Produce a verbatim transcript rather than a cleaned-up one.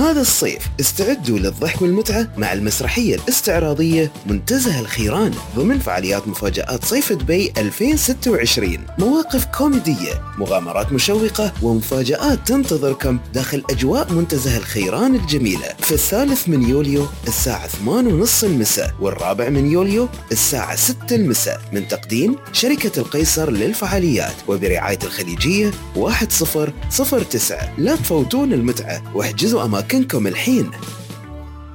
هذا الصيف استعدوا للضحك والمتعة مع المسرحية الاستعراضية منتزه الخيران ضمن فعاليات مفاجآت صيف دبي ألفين وستة وعشرين. مواقف كوميدية، مغامرات مشوقة ومفاجآت تنتظركم داخل أجواء منتزه الخيران الجميلة في الثالث من يوليو الساعة ثمانية ونص المساء والرابع من يوليو الساعة ستة المساء، من تقديم شركة القيصر للفعاليات وبرعاية الخليجية واحد صفر صفر تسعة. لا تفوتون المتعة واحجزوا أماكنكم الحين.